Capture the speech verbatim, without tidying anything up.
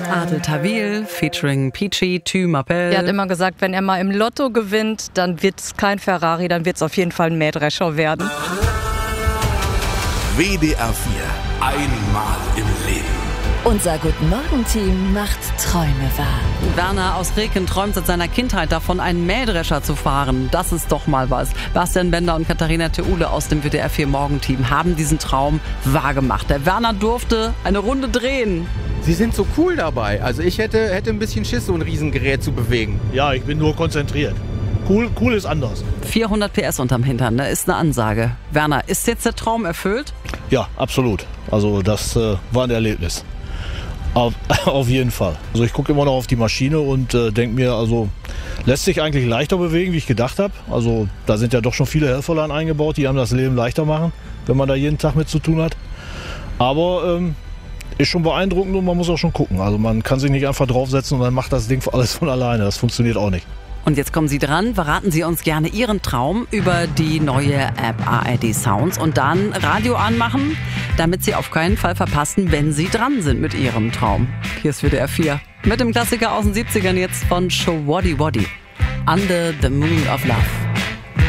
Adel Tawil featuring Peachy, Tu m'appelle. Er hat immer gesagt, wenn er mal im Lotto gewinnt, dann wird es kein Ferrari, dann wird es auf jeden Fall ein Mähdrescher werden. W D R vier. Einmal im Leben. Unser Guten-Morgen-Team macht Träume wahr. Werner aus Reken träumt seit seiner Kindheit davon, einen Mähdrescher zu fahren. Das ist doch mal was. Bastian Bender und Katharina Theule aus dem W D R vier Morgenteam haben diesen Traum wahrgemacht. Der Werner durfte eine Runde drehen. Sie sind so cool dabei. Also ich hätte, hätte ein bisschen Schiss, so ein Riesengerät zu bewegen. Ja, ich bin nur konzentriert. Cool, cool ist anders. vierhundert P S unterm Hintern, ne, ist eine Ansage. Werner, ist jetzt der Traum erfüllt? Ja, absolut. Also das äh, war ein Erlebnis. Auf, auf jeden Fall. Also ich gucke immer noch auf die Maschine und äh, denke mir, also lässt sich eigentlich leichter bewegen, wie ich gedacht habe. Also da sind ja doch schon viele Helferlein eingebaut, die einem das Leben leichter machen, wenn man da jeden Tag mit zu tun hat. Aber ähm, ist schon beeindruckend und man muss auch schon gucken. Also man kann sich nicht einfach draufsetzen und dann macht das Ding alles von alleine. Das funktioniert auch nicht. Und jetzt kommen Sie dran, verraten Sie uns gerne Ihren Traum über die neue App A R D Sounds und dann Radio anmachen, damit Sie auf keinen Fall verpassen, wenn Sie dran sind mit Ihrem Traum. Hier ist W D R vier mit dem Klassiker aus den siebzigern jetzt von Showaddywaddy. Under the Moon of Love.